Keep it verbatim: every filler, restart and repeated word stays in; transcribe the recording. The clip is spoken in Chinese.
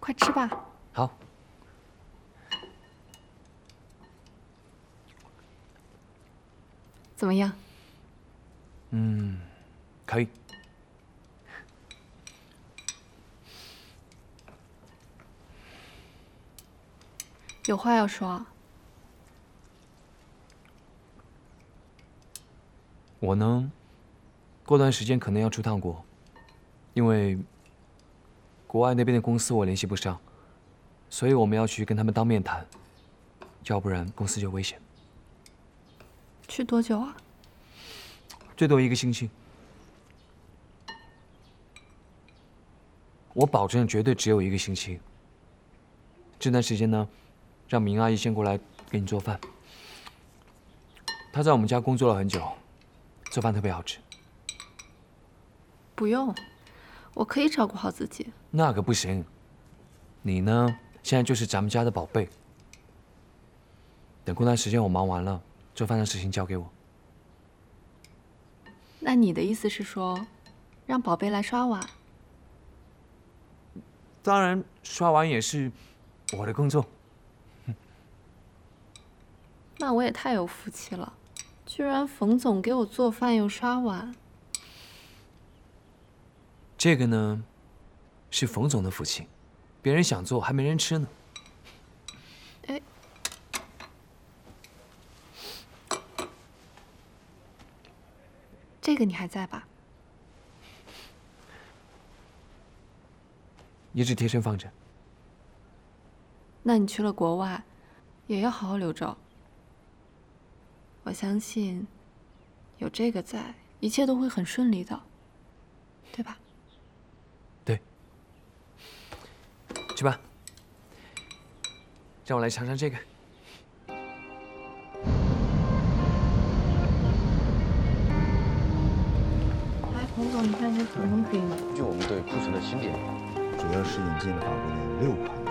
快吃吧。 好。 怎么样？ 嗯，可以。 有话要说。 我呢，过段时间可能要出趟国，因为国外那边的公司我联系不上，所以我们要去跟他们当面谈，要不然公司就危险。 去多久啊？ 最多一个星期。我保证绝对只有一个星期。这段时间呢，让明阿姨先过来给你做饭。她在我们家工作了很久，做饭特别好吃。 不用，我可以照顾好自己。 那可不行。你呢，现在就是咱们家的宝贝。等过段时间我忙完了，做饭的事情交给我。 那你的意思是说，让宝贝来刷碗？ 当然，刷碗也是我的工作。 那我也太有福气了，居然冯总给我做饭又刷碗。 这个呢，是冯总的福气，别人想做还没人吃呢。 哎，这个你还在吧？ 一直贴身放着。 那你去了国外，也要好好留着。我相信，有这个在，一切都会很顺利的，对吧？ 对。去吧，让我来尝尝这个。 来，彭总，你看这合同可以吗？ 根据我们对库存的清点， 主要是引进了法国的六款。